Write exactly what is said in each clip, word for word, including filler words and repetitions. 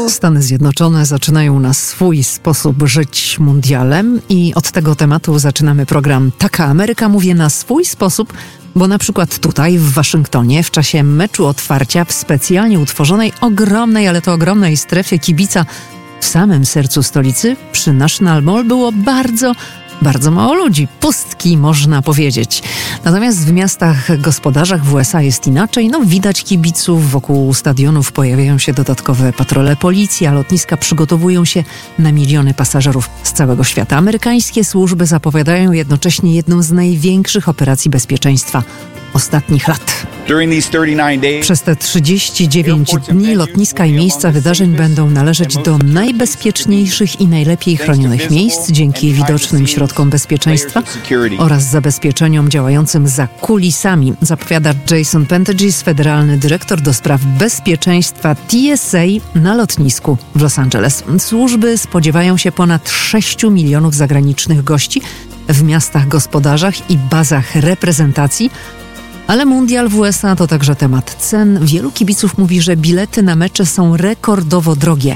Stany Zjednoczone zaczynają na swój sposób żyć mundialem i od tego tematu zaczynamy program Taka Ameryka. Mówię na swój sposób, bo na przykład tutaj w Waszyngtonie w czasie meczu otwarcia w specjalnie utworzonej ogromnej, ale to ogromnej strefie kibica w samym sercu stolicy przy National Mall było bardzo Bardzo mało ludzi, pustki można powiedzieć. Natomiast w miastach gospodarzach w U S A jest inaczej. No widać kibiców, wokół stadionów pojawiają się dodatkowe patrole policji, a lotniska przygotowują się na miliony pasażerów z całego świata. Amerykańskie służby zapowiadają jednocześnie jedną z największych operacji bezpieczeństwa ostatnich lat. Przez te trzydzieści dziewięć dni lotniska i miejsca wydarzeń będą należeć do najbezpieczniejszych i najlepiej chronionych miejsc dzięki widocznym środkom bezpieczeństwa oraz zabezpieczeniom działającym za kulisami, zapowiada Jason Pentagis, federalny dyrektor do spraw bezpieczeństwa T S A na lotnisku w Los Angeles. Służby spodziewają się ponad sześciu milionów zagranicznych gości w miastach gospodarzach i bazach reprezentacji. Ale mundial w U S A to także temat cen. Wielu kibiców mówi, że bilety na mecze są rekordowo drogie.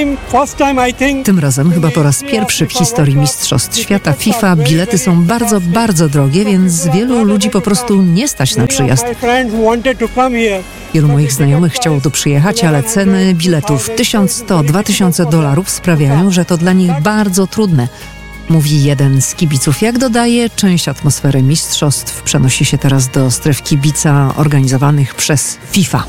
Tym razem, chyba po raz pierwszy w historii Mistrzostw Świata FIFA, bilety są bardzo, bardzo drogie, więc wielu ludzi po prostu nie stać na przyjazd. Wielu moich znajomych chciało tu przyjechać, ale ceny biletów tysiąc sto do dwa tysiące dolarów sprawiają, że to dla nich bardzo trudne. Mówi jeden z kibiców. Jak dodaje, część atmosfery mistrzostw przenosi się teraz do stref kibica organizowanych przez FIFA.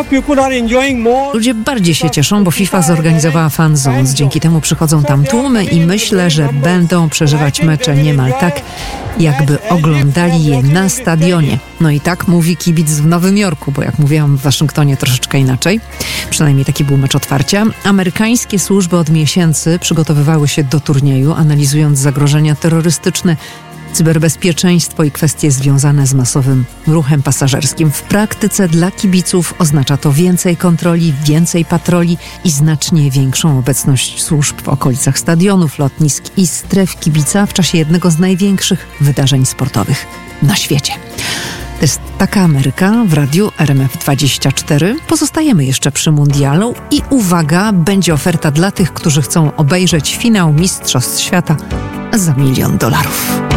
Ludzie bardziej się cieszą, bo FIFA zorganizowała fan zones. Dzięki temu przychodzą tam tłumy i myślę, że będą przeżywać mecze niemal tak, jakby oglądali je na stadionie. No i tak mówi kibic w Nowym Jorku, bo jak mówiłam w Waszyngtonie troszeczkę inaczej. Przynajmniej taki był mecz otwarcia. Amerykańskie służby od miesięcy przygotowywały się do turnieju, analizując zagrożenia terrorystyczne, cyberbezpieczeństwo i kwestie związane z masowym ruchem pasażerskim. W praktyce dla kibiców oznacza to więcej kontroli, więcej patroli i znacznie większą obecność służb w okolicach stadionów, lotnisk i stref kibica w czasie jednego z największych wydarzeń sportowych na świecie. To jest Taka Ameryka w radiu R M F dwadzieścia cztery. Pozostajemy jeszcze przy mundialu i uwaga, będzie oferta dla tych, którzy chcą obejrzeć finał Mistrzostw Świata za milion dolarów.